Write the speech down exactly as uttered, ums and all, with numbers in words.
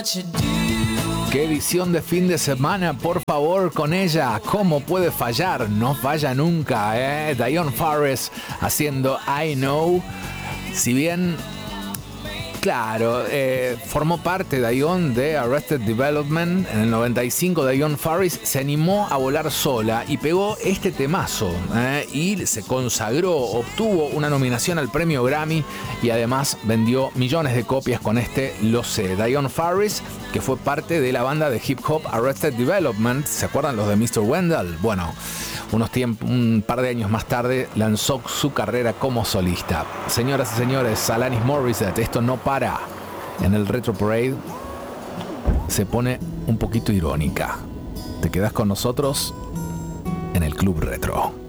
Qué edición de fin de semana, por favor, con ella. ¿Cómo puede fallar? No falla nunca, ¿eh? Dion Farris haciendo I Know. Si bien, claro, eh, formó parte Dion de Arrested Development. En el noventa y cinco, Dion Farris se animó a volar sola y pegó este temazo, ¿eh? Y se consagró, obtuvo una nominación al premio Grammy y además vendió millones de copias con este Lo Sé. Dion Farris, que fue parte de la banda de hip hop Arrested Development. ¿Se acuerdan los de mister Wendell? Bueno, unos tiempos, un par de años más tarde lanzó su carrera como solista. Señoras y señores, Alanis Morissette, esto no para. En el Retro Parade se pone un poquito irónica. Te quedás con nosotros en el Club Retro.